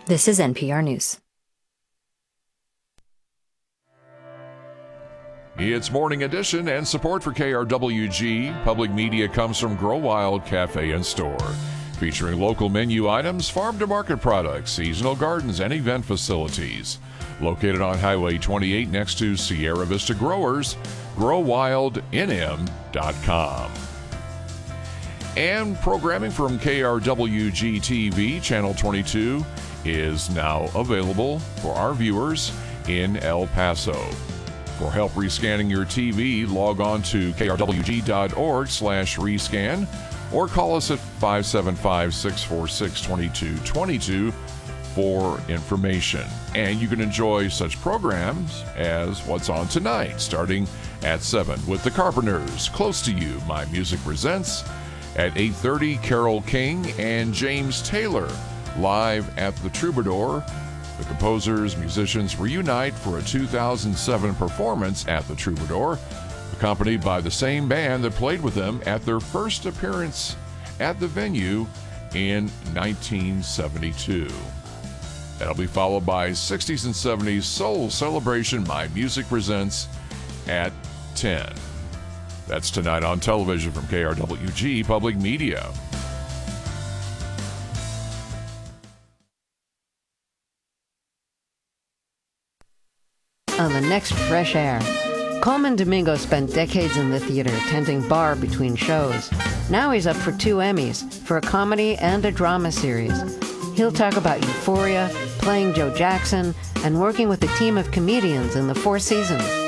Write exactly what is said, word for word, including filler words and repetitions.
This is N P R News. It's Morning Edition, and support for K R W G Public Media comes from Grow Wild Cafe and Store, featuring local menu items, farm-to-market products, seasonal gardens, and event facilities. Located on Highway twenty-eight next to Sierra Vista Growers, grow wild n m dot com. And programming from K R W G T V, Channel twenty-two, is now available for our viewers in El Paso. For help rescanning your T V, log on to k r w g dot org slash rescan or call us at five seven five, six four six, two two two two for information. And you can enjoy such programs as What's On Tonight, starting at seven with The Carpenters, Close to You, My Music Presents. At eight thirty, Carole King and James Taylor, live at the Troubadour. The composers, musicians reunite for a two thousand seven performance at the Troubadour, accompanied by the same band that played with them at their first appearance at the venue in nineteen seventy-two. That'll be followed by sixties and seventies Soul Celebration, My Music Presents at ten. That's tonight on television from K R W G Public Media. On the next Fresh Air, Coleman Domingo spent decades in the theater tending bar between shows. Now he's up for two Emmys for a comedy and a drama series. He'll talk about Euphoria, playing Joe Jackson, and working with a team of comedians in the Four Seasons.